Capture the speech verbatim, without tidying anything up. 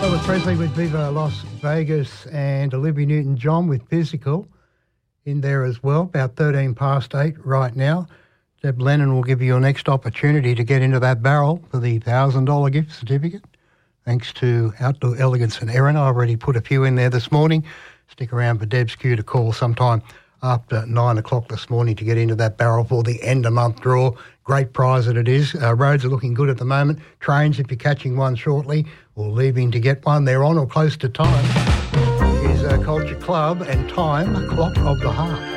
Elvis Presley with Viva Las Vegas and Olivia Newton-John with Physical in there as well, about thirteen past eight right now. Deb Lennon will give you your next opportunity to get into that barrel for the one thousand dollars gift certificate. Thanks to Outdoor Elegance and Erin. I already put a few in there this morning. Stick around for Deb's cue to call sometime after nine o'clock this morning to get into that barrel for the end-of-month draw. Great prize that it is. Uh, roads are looking good at the moment. Trains, if you're catching one shortly or leaving to get one, they're on or close to time. Here's uh, Culture Club and Time, Clock of the Heart.